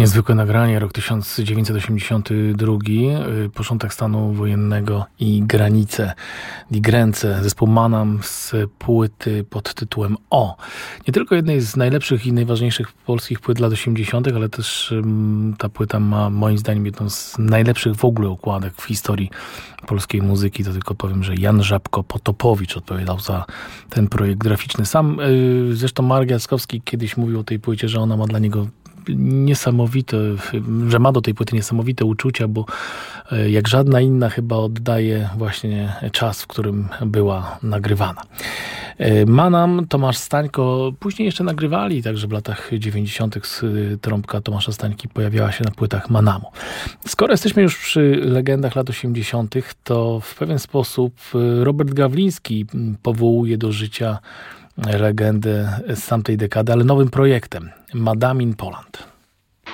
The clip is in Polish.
Niezwykłe nagranie, rok 1982, początek stanu wojennego i granice, Die Grenze, zespół Manam z płyty pod tytułem O. Nie tylko jednej z najlepszych i najważniejszych polskich płyt lat 80., ale też ta płyta ma moim zdaniem jedną z najlepszych w ogóle układek w historii polskiej muzyki. To tylko powiem, że Jan Żabko-Potopowicz odpowiadał za ten projekt graficzny. Sam zresztą Marek Jackowski kiedyś mówił o tej płycie, że ona ma dla niego niesamowite, że ma do tej płyty niesamowite uczucia, bo jak żadna inna chyba oddaje właśnie czas, w którym była nagrywana. Manam, Tomasz Stańko, później jeszcze nagrywali, także w latach 90. trąbka Tomasza Stańki pojawiała się na płytach Manamu. Skoro jesteśmy już przy legendach lat 80., to w pewien sposób Robert Gawliński powołuje do życia legendę z tamtej dekady, ale nowym projektem, Madame in Poland.